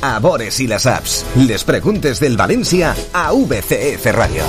a Bores i les Apps. Les preguntes del València a VCF Radio.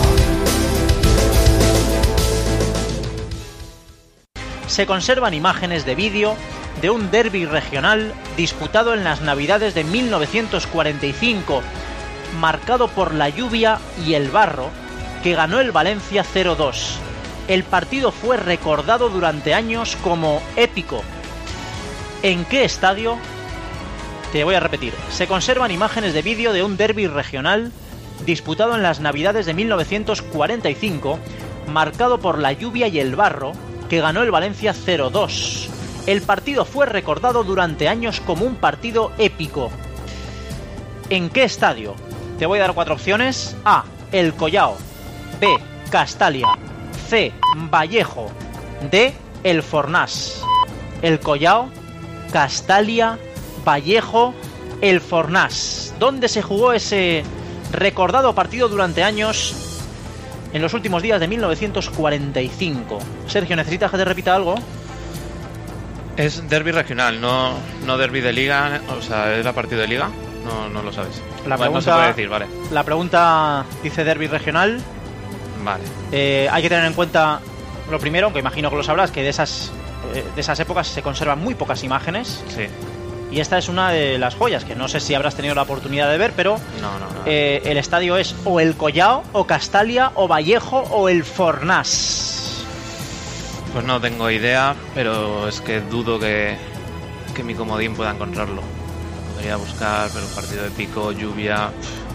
Se conservan imágenes de vídeo de un derbi regional disputado en las Navidades de 1945, marcado por la lluvia y el barro, que ganó el Valencia 0-2. El partido fue recordado durante años como épico. ¿En qué estadio? Te voy a repetir. Se conservan imágenes de vídeo de un derbi regional disputado en las Navidades de 1945, marcado por la lluvia y el barro, que ganó el Valencia 0-2. El partido fue recordado durante años como un partido épico. ¿En qué estadio? Te voy a dar 4 opciones. A. El Collao. B. Castalia. C. Vallejo. D. El Fornàs. El Collao, Castalia, Vallejo, el Fornàs. ¿Dónde se jugó ese recordado partido durante años en los últimos días de 1945? Sergio, ¿necesitas que te repita algo? Es derbi regional, no derbi de liga, o sea, ¿era partido de liga? No lo sabes. La pregunta, no se puede decir, vale. La pregunta dice derbi regional. Vale. Hay que tener en cuenta lo primero, aunque imagino que lo sabrás, que de esas épocas se conservan muy pocas imágenes. Sí. Y esta es una de las joyas, que no sé si habrás tenido la oportunidad de ver, pero no. El estadio es o el Collao, o Castalia, o Vallejo, o el Fornàs. Pues no tengo idea, pero es que dudo que mi comodín pueda encontrarlo. Podría buscar, pero partido de pico, lluvia.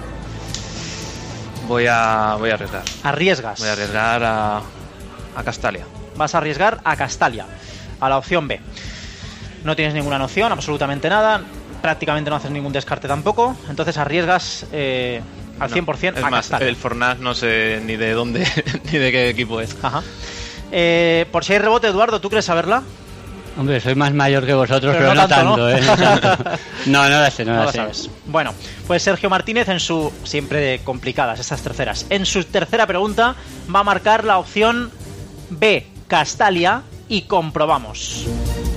Voy a arriesgar. ¿Arriesgas? Voy a arriesgar a Castalia. Vas a arriesgar a Castalia, a la opción B. No tienes ninguna noción, absolutamente nada. Prácticamente no haces ningún descarte tampoco. Entonces arriesgas al 100% a Castalia. El Fornàs no sé ni de dónde ni de qué equipo es. Ajá. Por si hay rebote, Eduardo, ¿tú crees saberla? Hombre, soy más mayor que vosotros, pero no tanto, ¿no? No tanto. No la sé. Sabes. Bueno, pues Sergio Martínez en su... Siempre complicadas estas terceras. En su tercera pregunta va a marcar la opción B, Castalia, y comprobamos.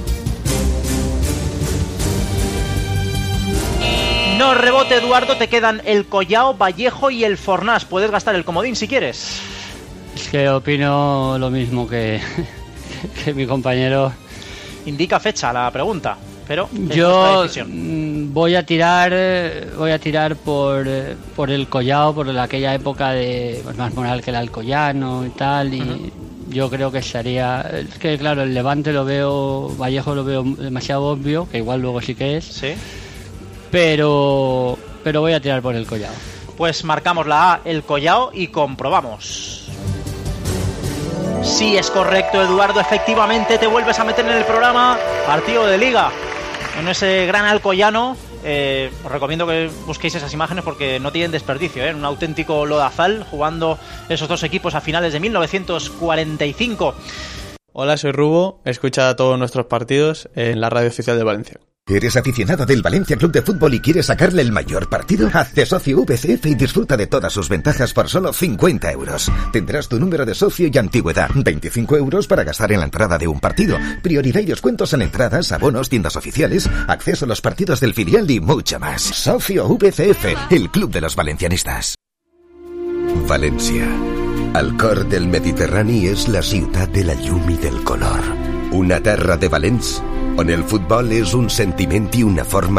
No rebote, Eduardo, te quedan el Collao, Vallejo y el Fornàs. Puedes gastar el comodín si quieres. Es que opino lo mismo que mi compañero. Indica fecha la pregunta, pero yo voy a tirar por el Collao, por aquella época de pues, más moral que el alcoyano y tal, y yo creo que sería, es que claro, el Levante lo veo, Vallejo lo veo demasiado obvio, que igual luego sí que es, sí, pero voy a tirar por el Collao. Pues marcamos la A, el Collao, y comprobamos. Sí, es correcto, Eduardo, efectivamente te vuelves a meter en el programa. Partido de Liga en ese gran alcoyano. Os recomiendo que busquéis esas imágenes porque no tienen desperdicio, un auténtico lodazal jugando esos dos equipos a finales de 1945. Hola, soy Rubo, escucha todos nuestros partidos en la radio oficial de Valencia. ¿Eres aficionado del Valencia Club de Fútbol y quieres sacarle el mayor partido? Hazte socio VCF y disfruta de todas sus ventajas por solo 50 euros. Tendrás tu número de socio y antigüedad. 25 euros para gastar en la entrada de un partido. Prioridad y descuentos en entradas, abonos, tiendas oficiales, acceso a los partidos del filial y mucho más. Socio VCF, el club de los valencianistas. València. Al cor del Mediterrani és la ciutat de la llum i del color. Una terra de valents on el futbol és un sentiment i una forma